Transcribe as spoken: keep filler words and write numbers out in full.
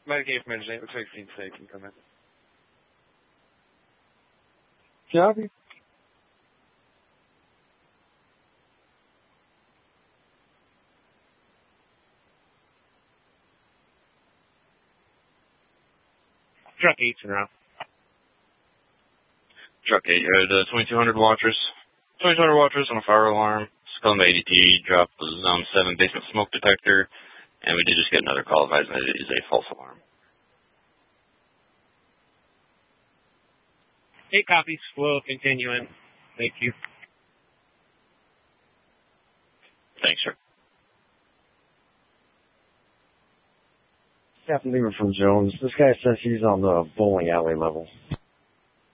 Medicaid from Engineering. Looks like Scene State can come in. Copy. Truck eight's in route. Truck eight, you had uh, twenty-two hundred watchers. twenty-two hundred watchers on a fire alarm. Scullum A D T dropped the zone seven basement smoke detector, and we did just get another call advising that it is a false alarm. Eight copies. We'll continue in. Thank you. Thanks, sir. Captain Lever from Jones. This guy says he's on the bowling alley level.